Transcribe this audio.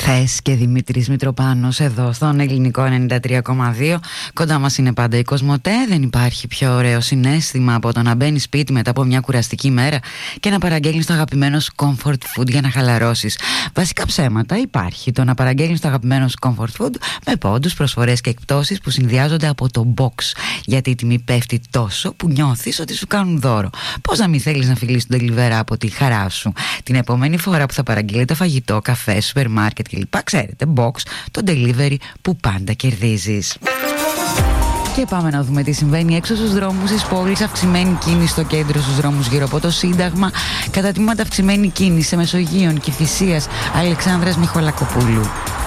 Θες και Δημήτρης Μητροπάνος εδώ στον ελληνικό 93,2. Κοντά μας είναι πάντα η Κοσμοτέ. Δεν υπάρχει πιο ωραίο συναίσθημα από το να μπαίνεις σπίτι μετά από μια κουραστική μέρα και να παραγγέλνεις το αγαπημένο σου comfort food για να χαλαρώσεις. Βασικά ψέματα υπάρχει το να παραγγέλνεις το αγαπημένο σου comfort food με πόντους, προσφορές και εκπτώσεις που συνδυάζονται από το box. Γιατί η τιμή πέφτει τόσο που νιώθεις ότι σου κάνουν δώρο. Πώς να μην θέλεις να φιλήσεις τον delivery από τη χαρά σου την επόμενη φορά που θα παραγγείλετε φαγητό, καφέ, σούπερ μάρκετ κλπ. Ξέρετε, box, το delivery που πάντα κερδίζεις. Και πάμε να δούμε τι συμβαίνει έξω στους δρόμους της πόλης. Αυξημένη κίνηση στο κέντρο, στους δρόμους γύρω από το Σύνταγμα. Κατά τμήματα αυξημένη κίνηση σε Μεσογείων, Κηφισίας, Αλεξάνδρας Μιχολακοπούλου.